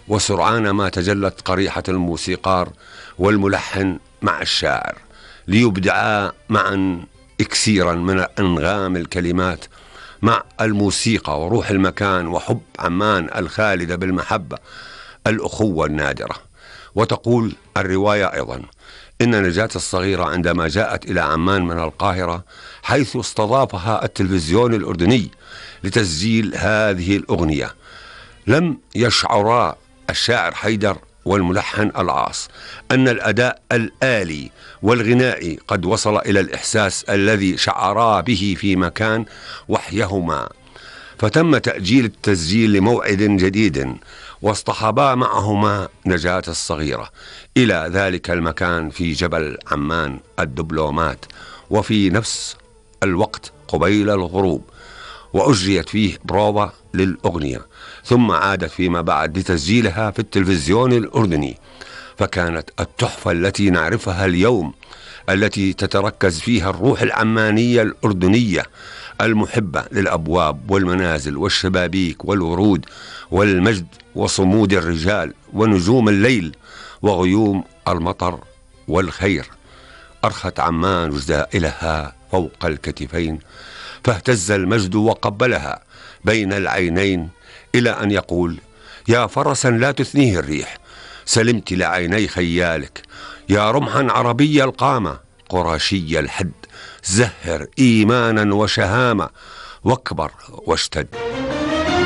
وسرعان ما تجلت قريحة الموسيقار والملحن مع الشاعر ليبدعا معا إكسيرا من أنغام الكلمات مع الموسيقى وروح المكان وحب عمان الخالدة بالمحبة الأخوة النادرة. وتقول الرواية أيضا إن نجاة الصغيرة عندما جاءت إلى عمان من القاهرة، حيث استضافها التلفزيون الأردني لتسجيل هذه الأغنية، لم يشعرا الشاعر حيدر والملحن العاص أن الأداء الآلي والغنائي قد وصل إلى الإحساس الذي شعرا به في مكان وحيهما، فتم تأجيل التسجيل لموعد جديد، واصطحبا معهما نجاة الصغيرة إلى ذلك المكان في جبل عمان الدبلومات، وفي نفس الوقت قبيل الغروب، وأجريت فيه بروفا للأغنية، ثم عادت فيما بعد لتسجيلها في التلفزيون الأردني. فكانت التحفة التي نعرفها اليوم، التي تتركز فيها الروح العمانية الأردنية المحبة للأبواب والمنازل والشبابيك والورود والمجد وصمود الرجال ونجوم الليل وغيوم المطر والخير، أرخت عمان جزائلها فوق الكتفين، فاهتز المجد وقبلها بين العينين، إلى أن يقول: يا فرسا لا تثنيه الريح، سلمت لعيني خيالك، يا رمحا عربي القامة قراشي الحد، زهر إيمانا وشهامة واكبر واشتد.